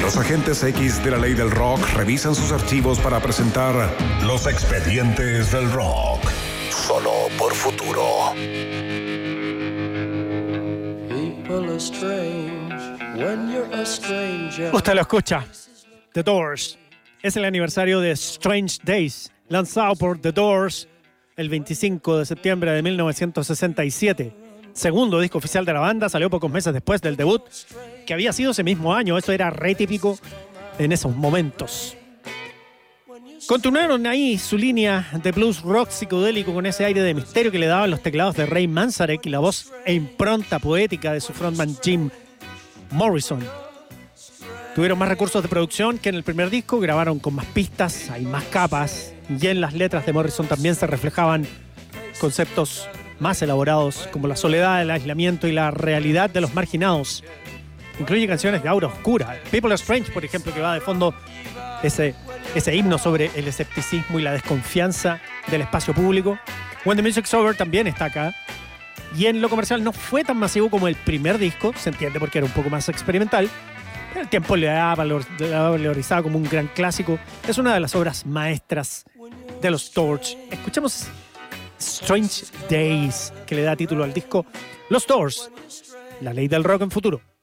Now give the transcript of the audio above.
Los agentes X de la ley del rock revisan sus archivos para presentar Los Expedientes del Rock. Solo por Futuro. Usted lo escucha. The Doors. Es el aniversario de Strange Days, lanzado por The Doors el 25 de septiembre de 1967. Segundo disco oficial de la banda, salió pocos meses después del debut, que había sido ese mismo año. Eso era re típico en esos momentos. Continuaron ahí su línea de blues rock psicodélico con ese aire de misterio que le daban los teclados de Ray Manzarek y la voz e impronta poética de su frontman Jim Morrison. Tuvieron más recursos de producción que en el primer disco, grabaron con más pistas, hay más capas, y en las letras de Morrison también se reflejaban conceptos más elaborados como la soledad, el aislamiento y la realidad de los marginados. Incluye canciones de aura oscura. People Are Strange, por ejemplo, que va de fondo ese himno sobre el escepticismo y la desconfianza del espacio público. When the Music's Over también está acá. Y en lo comercial no fue tan masivo como el primer disco, se entiende porque era un poco más experimental. El tiempo le ha valorizado como un gran clásico. Es una de las obras maestras de los Doors. Escuchemos Strange Days, que le da título al disco Los Doors, la ley del rock en futuro.